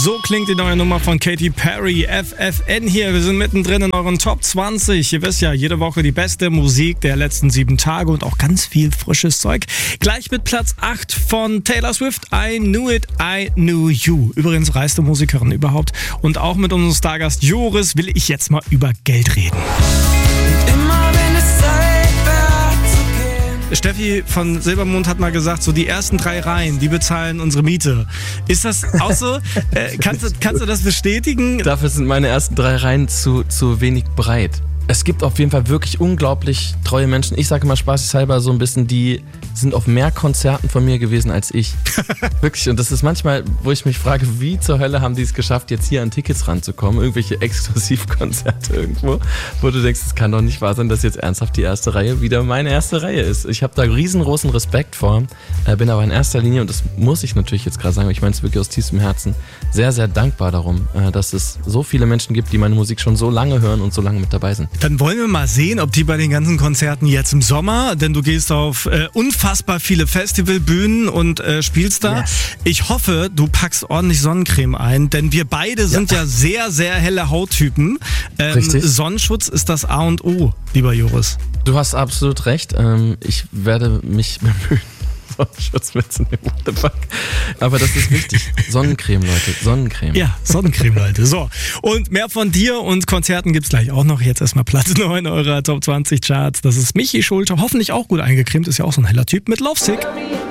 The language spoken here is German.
So klingt die neue Nummer von Katy Perry, FFN hier. Wir sind mittendrin in euren Top 20. Ihr wisst ja, jede Woche die beste Musik der letzten 7 Tage und auch ganz viel frisches Zeug. Gleich mit Platz 8 von Taylor Swift, I Knew It, I Knew You. Übrigens reichste Musikerin überhaupt. Und auch mit unserem Stargast Joris will ich jetzt mal über Geld reden. Steffi von Silbermond hat mal gesagt, so die ersten 3 Reihen, die bezahlen unsere Miete. Ist das auch so? Kannst du das bestätigen? Dafür sind meine ersten 3 Reihen zu wenig breit. Es gibt auf jeden Fall wirklich unglaublich treue Menschen. Ich sage immer spaßeshalber so ein bisschen, die sind auf mehr Konzerten von mir gewesen als ich. Wirklich. Und das ist manchmal, wo ich mich frage, wie zur Hölle haben die es geschafft, jetzt hier an Tickets ranzukommen? Irgendwelche Exklusivkonzerte irgendwo, wo du denkst, es kann doch nicht wahr sein, dass jetzt ernsthaft die erste Reihe wieder meine erste Reihe ist. Ich habe da riesengroßen Respekt vor, bin aber in erster Linie, und das muss ich natürlich jetzt gerade sagen, ich meine es wirklich aus tiefstem Herzen, sehr, sehr dankbar darum, dass es so viele Menschen gibt, die meine Musik schon so lange hören und so lange mit dabei sind. Dann wollen wir mal sehen, ob die bei den ganzen Konzerten jetzt im Sommer, denn du gehst auf unfassbar viele Festivalbühnen und spielst da. Yes. Ich hoffe, du packst ordentlich Sonnencreme ein, denn wir beide sind ja sehr, sehr helle Hauttypen. Sonnenschutz ist das A und O, lieber Joris. Du hast absolut recht. Ich werde mich bemühen, Sonnenschutz mitzunehmen. What the fuck? Aber das ist wichtig. Sonnencreme, Leute. Sonnencreme. Ja, Sonnencreme, Leute. So. Und mehr von dir und Konzerten gibt's gleich auch noch. Jetzt erstmal Platz 9 eurer Top 20 Charts. Das ist Michi Schulte. Hoffentlich auch gut eingecremt. Ist ja auch so ein heller Typ mit Lovesick.